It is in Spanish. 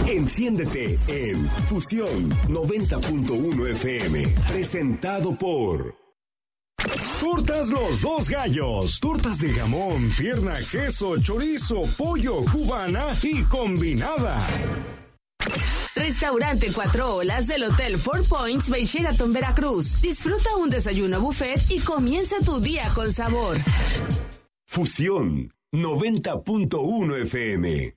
Enciéndete en Fusión 90.1 FM. Presentado por Tortas Los Dos Gallos. Tortas de jamón, pierna, queso, chorizo, pollo, cubana y combinada. Restaurante Cuatro Olas del Hotel Four Points Bay Sheraton, Veracruz. Disfruta un desayuno buffet y comienza tu día con sabor. Fusión 90.1 FM.